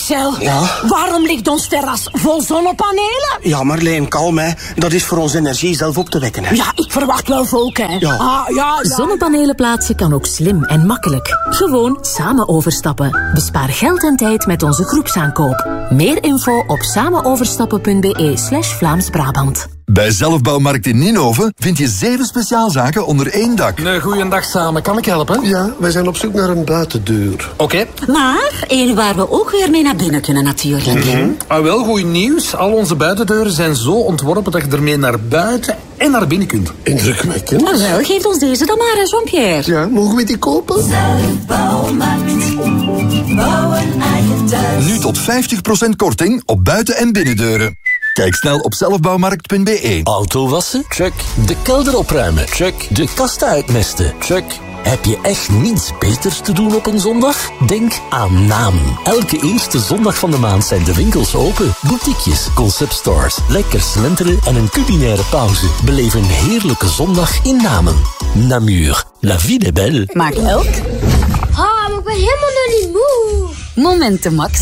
Marcel, Ja? waarom ligt ons terras vol zonnepanelen? Ja, Marleen, kalm, hè. Dat is voor onze energie zelf op te wekken, hè. Ja, ik verwacht wel volk, hè. Ja. Ja. Zonnepanelen plaatsen kan ook slim en makkelijk. Gewoon samen overstappen. Bespaar geld en tijd met onze groepsaankoop. Meer info op samenoverstappen.be/Vlaams-Brabant. Bij Zelfbouwmarkt in Nienhoven vind je 7 speciaalzaken onder één dak. Een goeiedag samen, kan ik helpen? Ja, wij zijn op zoek naar een buitendeur. Oké. Maar één waar we ook weer mee naar binnen kunnen natuurlijk. Wel, goed nieuws. Al onze buitendeuren zijn zo ontworpen dat je ermee naar buiten en naar binnen kunt. Indrukwekkend. Maar wel, geef ons deze dan maar, Jean-Pierre. Ja, mogen we die kopen? Zelfbouwmarkt. Bouwen eigen thuis. Nu tot 50% korting op buiten- en binnendeuren. Kijk snel op zelfbouwmarkt.be. Auto wassen? Check. De kelder opruimen? Check. De kasten uitmesten? Check. Heb je echt niets beters te doen op een zondag? Denk aan Namen. Elke eerste zondag van de maand zijn de winkels open. Boutiquejes, conceptstores, lekker slenteren en een culinaire pauze. Beleef een heerlijke zondag in Namen. Namur. La vie est belle. Maak elk Maar ik ben helemaal nog niet moe. momenten, Max.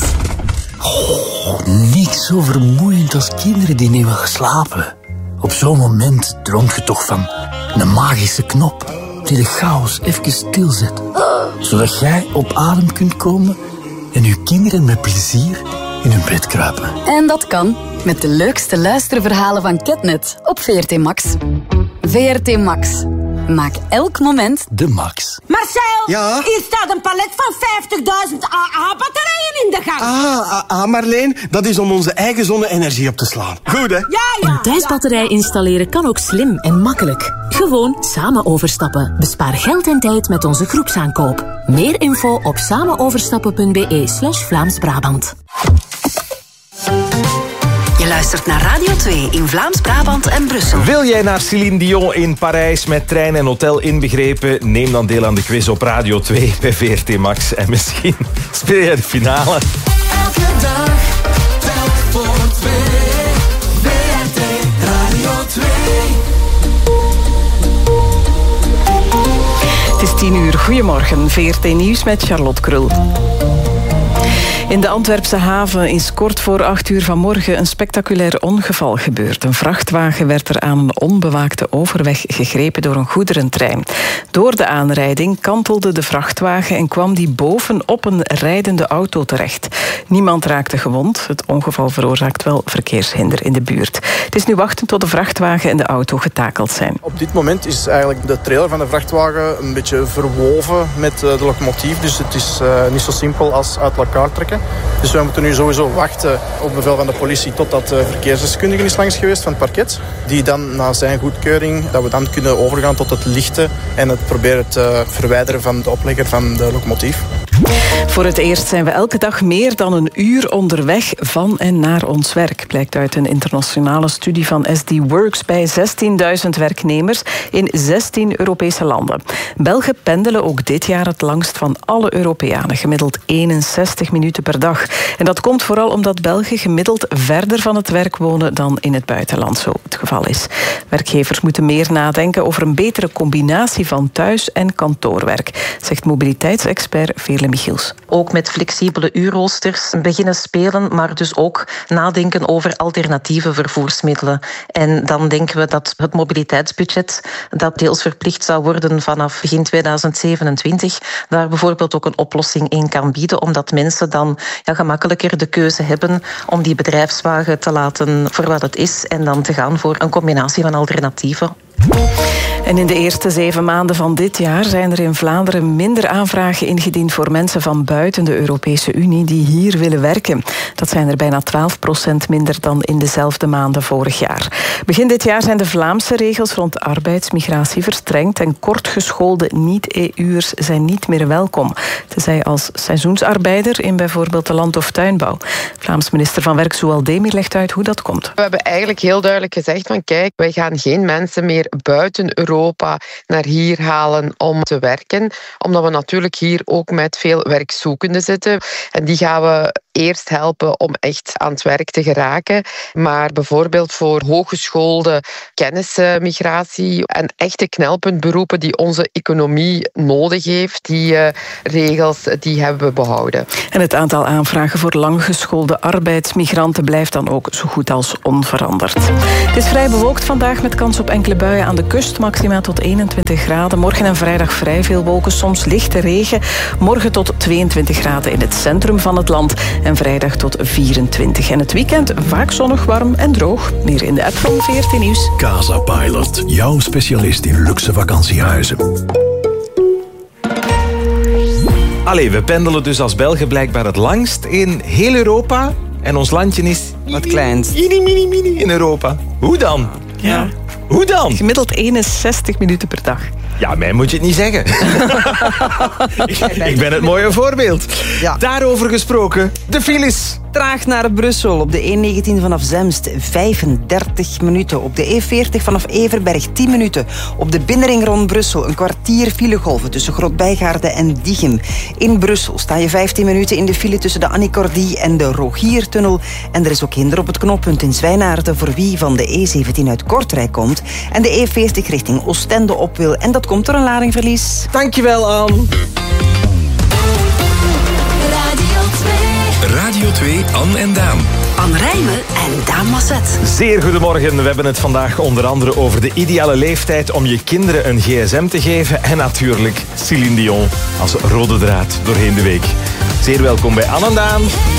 Niks zo vermoeiend als kinderen die niet hebben geslapen. Op zo'n moment droomt je toch van een magische knop die de chaos even stilzet. Zodat jij op adem kunt komen en je kinderen met plezier in hun bed kruipen. En dat kan met de leukste luisterverhalen van Ketnet op VRT Max. VRT Max. Maak elk moment de max. Marcel, Ja? hier staat een palet van 50.000 AA-batterijen in de gang. Marleen, dat is om onze eigen zonne-energie op te slaan. Goed, hè? Ja. Een thuisbatterij installeren kan ook slim en makkelijk. Gewoon samen overstappen. Bespaar geld en tijd met onze groepsaankoop. Meer info op samenoverstappen.be/Vlaams-Brabant. Je luistert naar Radio 2 in Vlaams-Brabant en Brussel. Wil jij naar Céline Dion in Parijs met trein en hotel inbegrepen? Neem dan deel aan de quiz op Radio 2 bij VRT Max. En misschien speel jij de finale. Elke dag, telk voor 2. VRT Radio 2. Het is 10:00. Goedemorgen. VRT Nieuws met Charlotte Krul. In de Antwerpse haven is kort voor 8:00 vanmorgen een spectaculair ongeval gebeurd. Een vrachtwagen werd er aan een onbewaakte overweg gegrepen door een goederentrein. Door de aanrijding kantelde de vrachtwagen en kwam die bovenop een rijdende auto terecht. Niemand raakte gewond. Het ongeval veroorzaakt wel verkeershinder in de buurt. Het is nu wachten tot de vrachtwagen en de auto getakeld zijn. Op dit moment is eigenlijk de trailer van de vrachtwagen een beetje verwoven met de locomotief. Dus het is niet zo simpel als uit elkaar trekken. Dus wij moeten nu sowieso wachten op bevel van de politie totdat de verkeersdeskundige is langs geweest van het parket. Die dan na zijn goedkeuring, dat we dan kunnen overgaan tot het lichten en het proberen te verwijderen van de oplegger van de locomotief. Voor het eerst zijn we elke dag meer dan een uur onderweg van en naar ons werk, blijkt uit een internationale studie van SD Works bij 16.000 werknemers in 16 Europese landen. Belgen pendelen ook dit jaar het langst van alle Europeanen, gemiddeld 61 minuten per dag. En dat komt vooral omdat Belgen gemiddeld verder van het werk wonen dan in het buitenland zo het geval is. Werkgevers moeten meer nadenken over een betere combinatie van thuis- en kantoorwerk, zegt mobiliteitsexpert Veerle Michiels. Ook met flexibele uurroosters beginnen spelen, maar dus ook nadenken over alternatieve vervoersmiddelen. En dan denken we dat het mobiliteitsbudget, dat deels verplicht zou worden vanaf begin 2027, daar bijvoorbeeld ook een oplossing in kan bieden, omdat mensen dan gemakkelijker de keuze hebben om die bedrijfswagen te laten voor wat het is en dan te gaan voor een combinatie van alternatieven. En in de eerste 7 maanden van dit jaar zijn er in Vlaanderen minder aanvragen ingediend voor mensen van buiten de Europese Unie die hier willen werken. Dat zijn er bijna 12% minder dan in dezelfde maanden vorig jaar. Begin dit jaar zijn de Vlaamse regels rond arbeidsmigratie verstrengd en kortgeschoolde niet-EU'ers zijn niet meer welkom. Tenzij als seizoensarbeider in bijvoorbeeld de land- of tuinbouw. Vlaams minister van Werk Zoual Demir legt uit hoe dat komt. We hebben eigenlijk heel duidelijk gezegd van kijk, wij gaan geen mensen meer buiten Europa naar hier halen om te werken. Omdat we natuurlijk hier ook met veel werkzoekenden zitten. En die gaan we eerst helpen om echt aan het werk te geraken. Maar bijvoorbeeld voor hooggeschoolde kennismigratie en echte knelpuntberoepen die onze economie nodig heeft, die regels die hebben we behouden. En het aantal aanvragen voor langgeschoolde arbeidsmigranten blijft dan ook zo goed als onveranderd. Het is vrij bewolkt vandaag met kans op enkele buien aan de kust, maximaal tot 21 graden. Morgen en vrijdag vrij veel wolken, soms lichte regen. Morgen tot 22 graden in het centrum van het land en vrijdag tot 24. En het weekend vaak zonnig, warm en droog. Meer in de app van VRT Nieuws. Casa Pilot, jouw specialist in luxe vakantiehuizen. Allee, we pendelen dus als Belgen blijkbaar het langst in heel Europa. En ons landje is wat kleinst. Mini in Europa. Hoe dan? Ja. Hoe dan? Gemiddeld 61 minuten per dag. Ja, mij moet je het niet zeggen. Ik ben het mooie voorbeeld. Ja. Daarover gesproken, de files. Traag naar Brussel op de E19 vanaf Zemst 35 minuten. Op de E40 vanaf Everberg 10 minuten. Op de binnenring rond Brussel een kwartier filegolven tussen Grootbijgaarden en Diegem. In Brussel sta je 15 minuten in de file tussen de Annie-Cordy en de Rogiertunnel. En er is ook hinder op het knooppunt in Zwijnaarden voor wie van de E17 uit Kortrijk komt en de E40 richting Oostende op wil. En dat komt door een ladingverlies. Dankjewel, Anne. Radio 2, Anne en Daan. Anne Rijmen en Daan Masset. Zeer goedemorgen. We hebben het vandaag onder andere over de ideale leeftijd om je kinderen een gsm te geven. En natuurlijk Céline Dion als rode draad doorheen de week. Zeer welkom bij Anne en Daan.